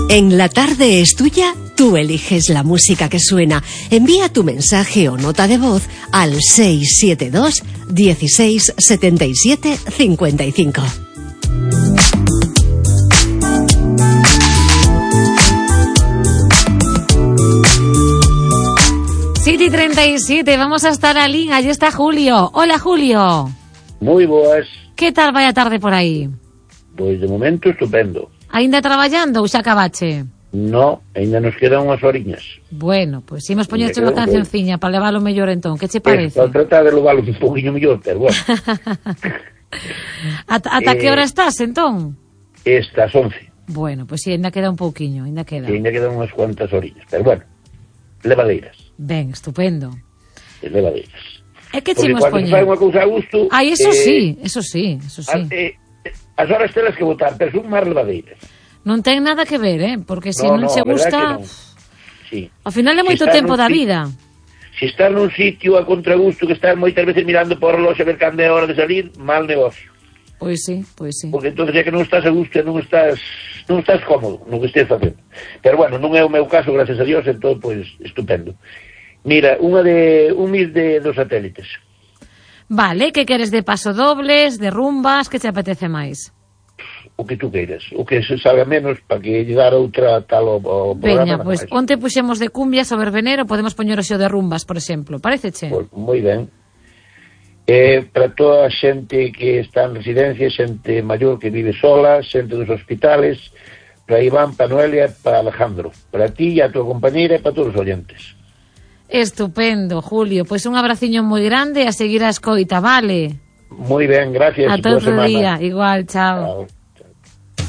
En La Tarde es Tuya, tú eliges la música que suena. Envía tu mensaje o nota de voz al 672 16 77 55. City 37, vamos a estar a línea. Allí está Julio. Hola, Julio. Moi boas. Que tal vai a tarde por aí? Pois de momento estupendo. Ainda traballando ou xa acabache? No, ainda nos quedan unhas horiñas. Bueno, pois imos poñerche unha cancionciña para leválo mellor entón. Que che parece? Para tratar de leválo un poquinho mellor, pero bueno. Ata que hora estás entón? Estas 11. Bueno, pois si, ainda queda un pouquiño, ainda queda. E ainda quedan unhas cuantas horiñas, pero bueno, levadeiras. Ben, estupendo. Levadeiras. É que che imos poñer? Porque cando fai unha cousa a gusto... Ai, eso sí, eso sí, eso sí. As horas telas que votar, pero son máis levadeiras. Non ten nada que ver, porque se non che gusta... Sí. Ao final é moito tempo da vida. Se estás nun sitio a contragusto que estás moitas veces mirando por o reloxo a ver cando é hora de salir, mal negocio. Pois sí, pois sí. Porque entonces é que non estás a gusto e non estás cómodo no que estés facendo. Pero bueno, non é o meu caso, gracias a Dios, entón, pois, estupendo. Mira, un mil dos satélites. Vale, que queres de pasodobles, de rumbas, que te apetece máis? O que tú queiras, o que se sabe menos para que llegar a outra tal o programa. Veña, pois onte puxemos de cumbias o verbenero, podemos poñer o xo de rumbas, por exemplo, paréceche? Pois, moi ben. Para toda a xente que está en residencia, xente maior que vive sola, xente dos hospitales, para Iván, para Noelia, para Alejandro, para ti e a tua compañeira e para todos os oyentes. Estupendo, Julio, pois un abraciño moi grande e a seguir a escoita, vale? Moi ben, gracias. A todo o día, igual, chao.